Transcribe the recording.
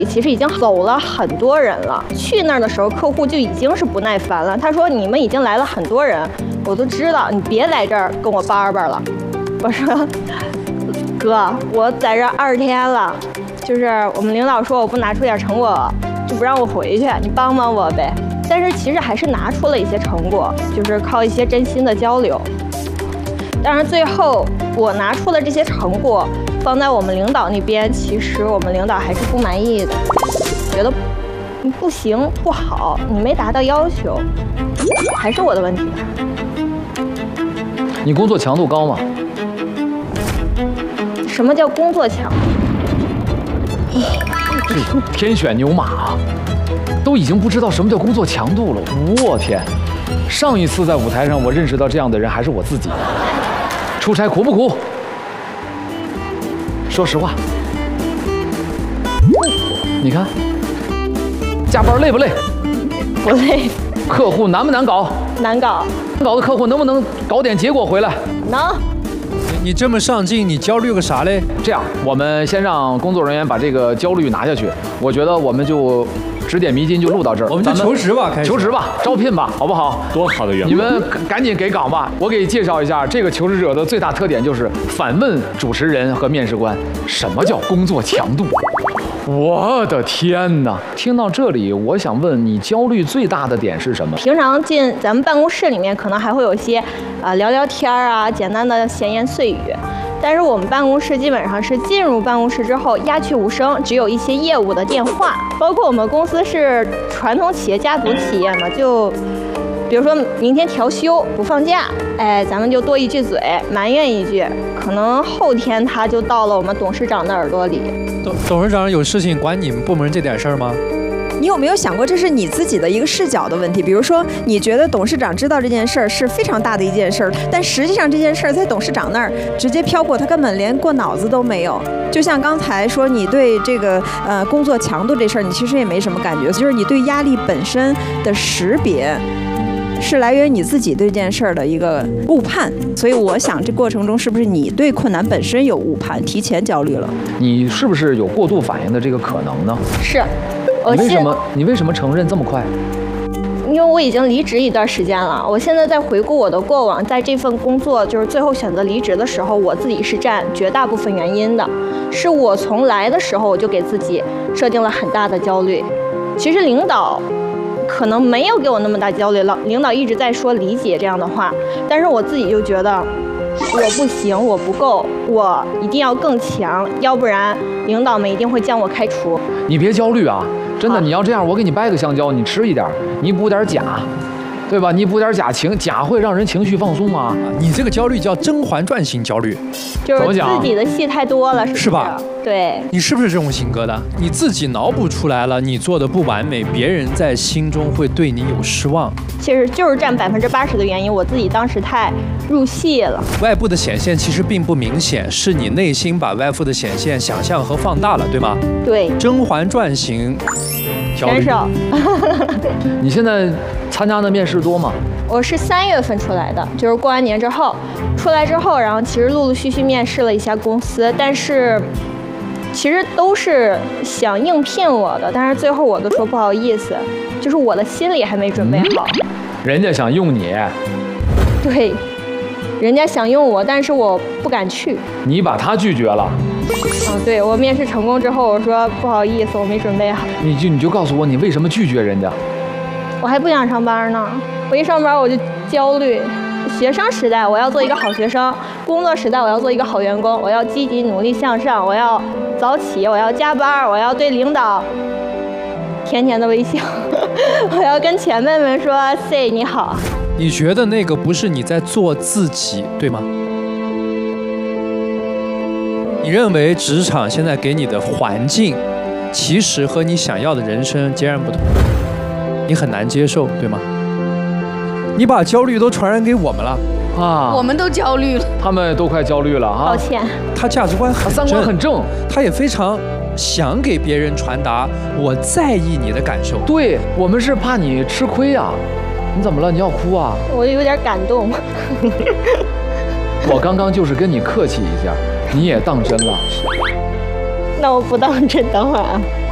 其实已经走了很多人了。去那儿的时候，客户就已经是不耐烦了。他说：“你们已经来了很多人，我都知道，你别来这儿跟我叭叭了。”我说：“哥，我在这20天了，就是我们领导说我不拿出点成果，就不让我回去，你帮帮我呗。”但是其实还是拿出了一些成果，就是靠一些真心的交流。但是最后我拿出了这些成果，放在我们领导那边，其实我们领导还是不满意的，觉得不行不好，你没达到要求，还是我的问题。 你工作强度高吗？ 什么叫工作强？ 这天选牛马啊，都已经不知道什么叫工作强度了。我天！上一次在舞台上我认识到这样的人还是我自己。出差苦不苦？说实话，不苦。你看，加班累不累？ 不累。 客户难不难搞？ 难搞。 难搞的客户能不能搞点结果回来？ 能。 你这么上进，你焦虑个啥嘞？ 这样，我们先让工作人员把这个焦虑拿下去。我觉得我们就指点迷津就录到这儿。 我们就求职吧，开始求职吧，招聘吧，好不好？ 多好的缘故！ 你们赶紧给岗吧。我给介绍一下，这个求职者的最大特点就是反问主持人和面试官：什么叫工作强度？我的天哪！听到这里，我想问你，焦虑最大的点是什么？ 平常进咱们办公室里面，可能还会有一些聊聊天啊，简单的闲言碎语。但是我们办公室基本上是进入办公室之后鸦雀无声，只有一些业务的电话。包括我们公司是传统企业家族企业嘛，就比如说明天调休不放假，哎，咱们就多一句嘴，埋怨一句，可能后天他就到了我们董事长的耳朵里。 董事长有事情管你们部门这点事儿吗？ 你有没有想过，这是你自己的一个视角的问题？比如说，你觉得董事长知道这件事儿是非常大的一件事儿，但实际上这件事儿在董事长那儿直接飘过，他根本连过脑子都没有。就像刚才说，你对这个工作强度这事儿，你其实也没什么感觉，就是你对压力本身的识别。是来源于你自己对这件事儿的一个误判，所以我想这过程中是不是你对困难本身有误判，提前焦虑了？ 你是不是有过度反应的这个可能呢？ 是。 你为什么承认这么快？ 因为我已经离职一段时间了，我现在在回顾我的过往，在这份工作就是最后选择离职的时候，我自己是占绝大部分原因的，是我从来的时候我就给自己设定了很大的焦虑。其实领导可能没有给我那么大焦虑了，领导一直在说理解这样的话，但是我自己就觉得我不行，我不够，我一定要更强，要不然领导们一定会将我开除。 你别焦虑啊，真的，你要这样，我给你掰个香蕉，你吃一点，你补点钾，对吧？你补点钾会让人情绪放松啊。 你这个焦虑叫《甄嬛传》型焦虑， 就是自己的戏太多了， 是吧？ 对。 你是不是这种性格的？你自己脑补出来了，你做的不完美，别人在心中会对你有失望。 其实就是占80%的原因，我自己当时太入戏了。 外部的显现其实并不明显，是你内心把外部的显现想象和放大了，对吗？ 对。 《甄嬛传》型焦虑。 选手。 你现在参加的面试多吗？ 我是3月份出来的，就是过完年之后出来之后，然后其实陆陆续续面试了一家公司，但是其实都是想应聘我的，但是最后我都说不好意思，就是我的心里还没准备好。 人家想用你。 对，人家想用我，但是我不敢去。 你把他拒绝了。 对，我面试成功之后，我说不好意思，我没准备好。 你就告诉我，你为什么拒绝人家？ 我还不想上班呢，我一上班我就焦虑。学生时代我要做一个好学生，工作时代我要做一个好员工，我要积极努力向上，我要早起，我要加班，我要对领导甜甜的微笑，我要跟前辈们说 “say 你好”。 你觉得那个不是你在做自己，对吗？你认为职场现在给你的环境，其实和你想要的人生截然不同，你很难接受，对吗？你把焦虑都传染给我们了啊！我们都焦虑了， 他们都快焦虑了啊！ 抱歉， 他价值观很正， 三观很正， 他也非常想给别人传达我在意你的感受。 对，我们是怕你吃亏啊！你怎么了？你要哭啊？ 我有点感动。 我刚刚就是跟你客气一下，你也当真了。 那我不当真，等会儿啊。